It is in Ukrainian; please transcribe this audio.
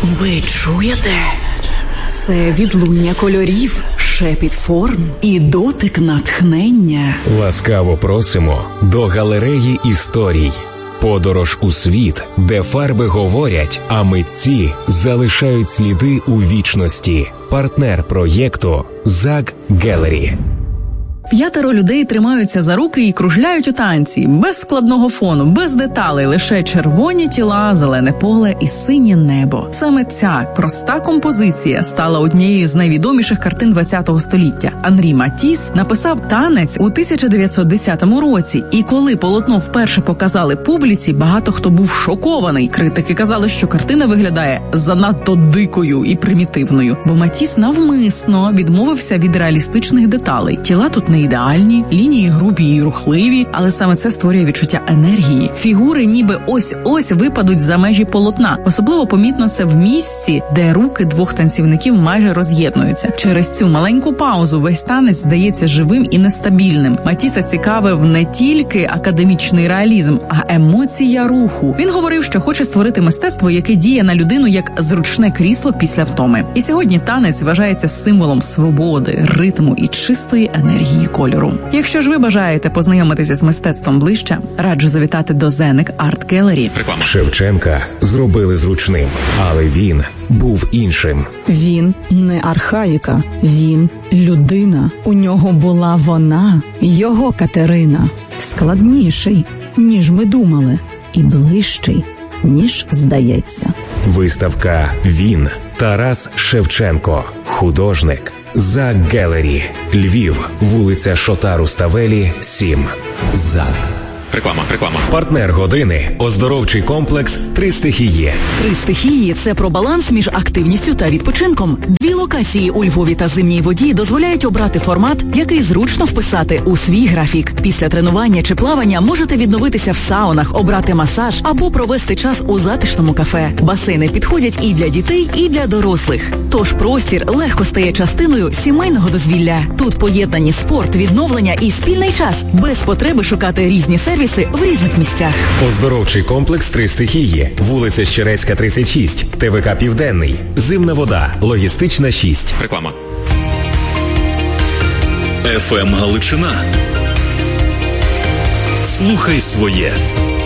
Ви чуєте? Це відлуння кольорів, шепіт форм і дотик натхнення. Ласкаво просимо до галереї історій. Подорож у світ, де фарби говорять, а митці залишають сліди у вічності. Партнер проєкту Zag Gallery. 5 людей тримаються за руки і кружляють у танці, без складного фону, без деталей, лише червоні тіла, зелене поле і синє небо. Саме ця проста композиція стала однією з найвідоміших картин ХХ століття. Анрі Матіс написав танець у 1910 році, і коли полотно вперше показали публіці, багато хто був шокований. Критики казали, що картина виглядає занадто дикою і примітивною, бо Матіс навмисно відмовився від реалістичних деталей. Тіла тут не ідеальні, лінії грубі і рухливі, але саме це створює відчуття енергії. Фігури ніби ось-ось випадуть за межі полотна. Особливо помітно це в місці, де руки двох танцівників майже роз'єднуються. Через цю маленьку паузу весь танець здається живим і нестабільним. Матіса цікавив не тільки академічний реалізм, а емоція руху. Він говорив, що хоче створити мистецтво, яке діє на людину як зручне крісло після втоми. І сьогодні танець вважається символом свободи, ритму і чистої енергії кольору. Якщо ж ви бажаєте познайомитися з мистецтвом ближче, раджу завітати до Зенек Арт Гелері. Шевченка зробили зручним, але він був іншим. Він не архаїка, він людина. У нього була вона, його Катерина. Складніший, ніж ми думали, і ближчий, ніж здається. Виставка «Він» Тарас Шевченко, художник. Zag Gallery, Львів, вулиця Шота Руставелі, 7. Zag. Реклама. Партнер години – оздоровчий комплекс «Три стихії». «Три стихії» – це про баланс між активністю та відпочинком. 2 локації у Львові та Зимній воді дозволяють обрати формат, який зручно вписати у свій графік. Після тренування чи плавання можете відновитися в саунах, обрати масаж або провести час у затишному кафе. Басейни підходять і для дітей, і для дорослих. Тож простір легко стає частиною сімейного дозвілля. Тут поєднані спорт, відновлення і спільний час, без потреби шукати різні сервіси в різних місцях. Оздоровчий комплекс «Три стихії», вулиця Щерецька, 36, ТВК «Південний», Зимна вода, Логістична, 6. Реклама. ФМ Галичина. Слухай своє.